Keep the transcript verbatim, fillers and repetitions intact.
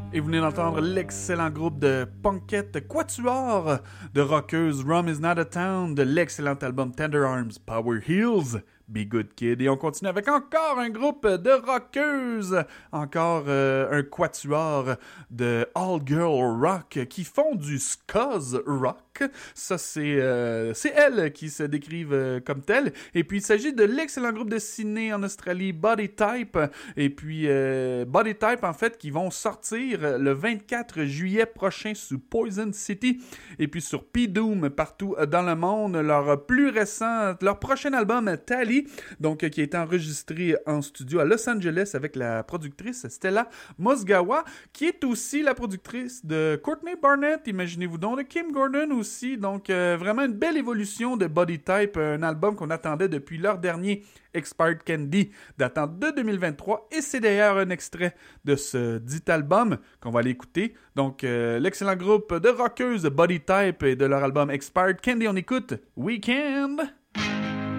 Et vous venez d'entendre l'excellent groupe de punkette quatuor de rockeuses Rome is not a town de l'excellent album Tender Arms Power Heals. Be Good Kid. Et on continue avec encore un groupe de rockeuses, encore euh, un quatuor de all-girl rock qui font du scuzz rock. Ça, c'est, euh, c'est elles qui se décrivent euh, comme telles. Et puis, il s'agit de l'excellent groupe de ciné en Australie, Body Type. Et puis, euh, Body Type, en fait, qui vont sortir le vingt-quatre juillet prochain sous Poison City. Et puis, sur P-Doom, partout dans le monde. Leur plus récent, leur prochain album, Tally, donc qui a été enregistré en studio à Los Angeles avec la productrice Stella Mozgawa, qui est aussi la productrice de Courtney Barnett, imaginez-vous donc, de Kim Gordon aussi. Donc euh, vraiment une belle évolution de Body Type, un album qu'on attendait depuis leur dernier Expired Candy, datant de deux mille vingt-trois, et c'est d'ailleurs un extrait de ce dit album qu'on va aller écouter. Donc euh, l'excellent groupe de rockeuses Body Type et de leur album Expired Candy, on écoute Weekend.